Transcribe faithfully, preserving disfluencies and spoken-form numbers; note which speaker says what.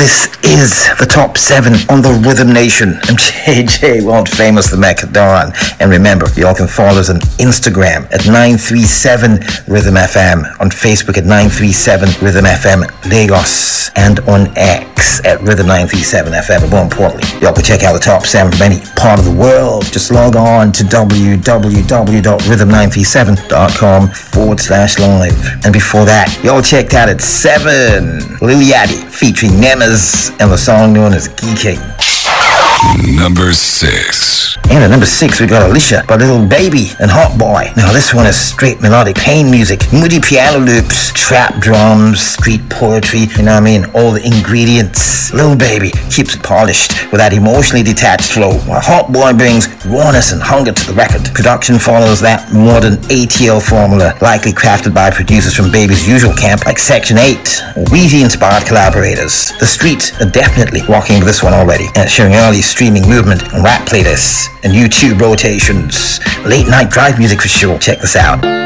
Speaker 1: This is the top seven on the Rhythm Nation. I'm J J, world famous the Macadon. And remember, you all can follow us on Instagram at nine three seven Rhythm F M, on Facebook at nine three seven Rhythm F M Lagos, and on X at Rhythm nine three seven F M. And more importantly, you all can check out the top seven from any part of the world. Just log on to w w w dot rhythm nine three seven dot com forward slash live. And before that, you all checked out at seven Lil Yachty featuring Nemes and the song known as Geeking.
Speaker 2: Number six.
Speaker 1: And at number six, we got Alicia by Little Baby and Hot Boy. Now, this one is straight melodic pain music, moody piano loops, trap drums, street poetry, you know what I mean? All the ingredients. Little Baby keeps it polished with that emotionally detached flow, while Hot Boy brings rawness and hunger to the record. Production follows that modern A T L formula, likely crafted by producers from Baby's usual camp like Section eight, or Weezy-inspired collaborators. The streets are definitely rocking with this one already, and it's showing early streaming movement on rap playlists and YouTube rotations. Late night drive music for sure. Check this out.